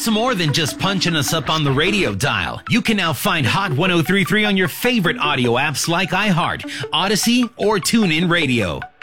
It's more than just punching us up on the radio dial. You can now find Hot 103.3 on your favorite audio apps like iHeart, Odyssey, or TuneIn Radio.